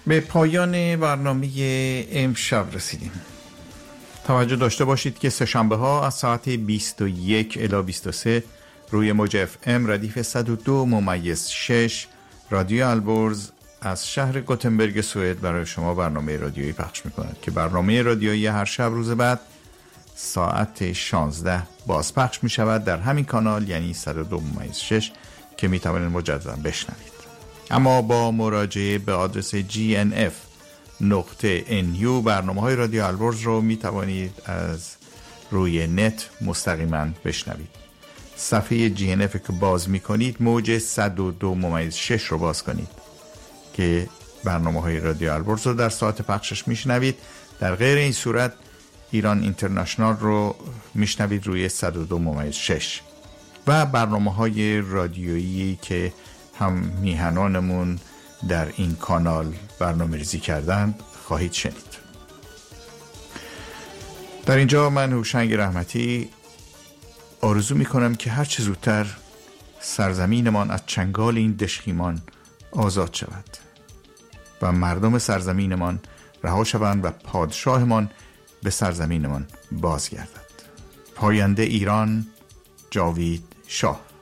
به پایان برنامه امشب رسیدیم. توجه داشته باشید که سه‌شنبه ها از ساعت 21 الی 23 روی موج اف ام ردیف 102.6 رادیو البرز از شهر گوتنبرگ سوئد برای شما برنامه رادیویی پخش می‌کند که برنامه رادیویی هر شب روز بعد ساعت 16 بازپخش می‌شود در همین کانال، یعنی 102.6 که می‌توانید مجددا بشنوید. اما با مراجعه به آدرس gnf.nu برنامه‌های رادیو البرز رو می‌توانید از روی نت مستقیما بشنوید. صفحه GNF که باز می‌کنید موج 102.6 رو باز کنید که برنامه‌های رادیو البرز رو در ساعت پخشش می‌شنوید. در غیر این صورت ایران اینترنشنال رو می‌شنوید روی 102.6 و برنامه‌های رادیویی که هم میهنانمون در این کانال برنامه‌ریزی کردند خواهید شنید. در اینجا من هوشنگ رحمتی آرزو میکنم که هر چه زودتر سرزمینمان از چنگال این دشخیمان آزاد شود و مردم سرزمینمان رها شوند و پادشاهمان به سرزمینمان بازگردد. پاینده ایران، جاوید شاه.